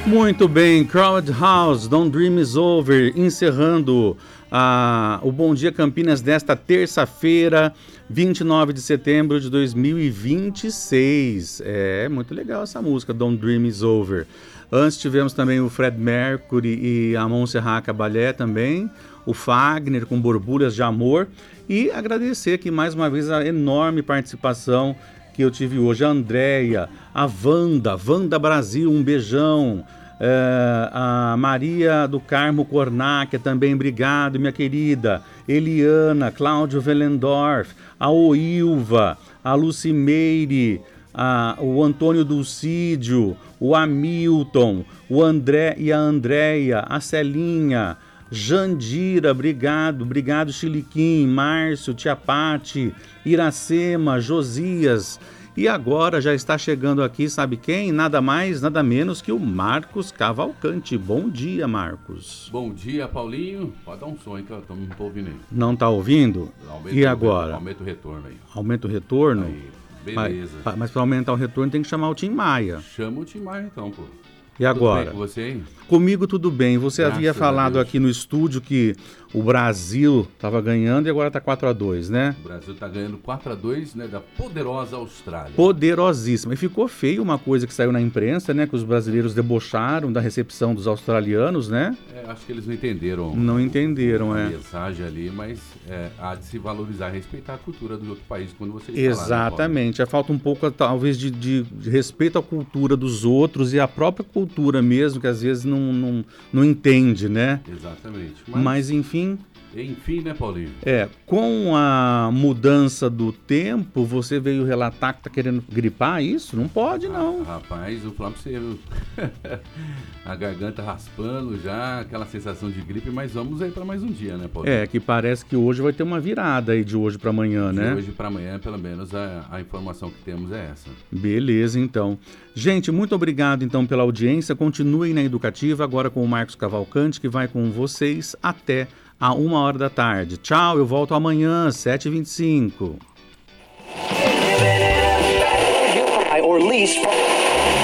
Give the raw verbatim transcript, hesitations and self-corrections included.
Muito bem, Crowd House, Don't Dream Is Over, encerrando ah, o Bom Dia Campinas desta terça-feira, vinte e nove de setembro de dois mil e vinte e seis. É muito legal essa música, Don't Dream Is Over. Antes tivemos também o Fred Mercury e a Montserrat Caballé também, o Fagner com Borbulhas de Amor, e agradecer aqui mais uma vez a enorme participação que eu tive hoje, a Andréia, a Wanda, Wanda Brasil, um beijão, é, a Maria do Carmo Cornáquia também, obrigado, minha querida, Eliana, Cláudio Velendorf, a Oilva, a Lucimeire, a, o Antônio Dulcídio, o Hamilton, o André e a Andréia, a Celinha, Jandira, obrigado, obrigado Chiliquim, Márcio, Tia Pati, Iracema, Josias. E agora já está chegando aqui, sabe quem? Nada mais, nada menos que o Marcos Cavalcante. Bom dia, Marcos. Bom dia, Paulinho. Pode dar um som aí que eu tô, não tô ouvindo aí. Não está ouvindo? Aumenta e agora? Aumenta o retorno aí. Aumenta o retorno? Aí, beleza. Mas, mas para aumentar o retorno tem que chamar o Tim Maia. Chama o Tim Maia então, pô. E agora? Tudo bem com você aí? Comigo tudo bem. Você Graças havia falado aqui no estúdio que o Brasil estava ganhando e agora está quatro a dois, né? O Brasil está ganhando quatro a dois, né, da poderosa Austrália. Poderosíssima. E ficou feio uma coisa que saiu na imprensa, né? Que os brasileiros debocharam da recepção dos australianos, né? É, acho que eles não entenderam. Não entenderam, a é. mensagem ali, mas é, há de se valorizar, respeitar a cultura do outro país quando você Exatamente. É falta um pouco, talvez, de, de, de respeito à cultura dos outros e à própria cultura mesmo, que às vezes não, não, não entende, né? Exatamente. Mas, Mas enfim... Enfim, né, Paulinho? É, com a mudança do tempo, você veio relatar que tá querendo gripar isso? Não pode, não. Ah, rapaz, eu falo pra você, a garganta raspando já, aquela sensação de gripe, mas vamos aí para mais um dia, né, Paulinho? É, que parece que hoje vai ter uma virada aí de hoje para amanhã, de né? De hoje para amanhã, pelo menos, a, a informação que temos é essa. Beleza, então. Gente, muito obrigado, então, pela audiência. Continuem na Educativa, agora com o Marcos Cavalcante, que vai com vocês até a uma hora da tarde. Tchau, eu volto amanhã, sete e vinte e cinco.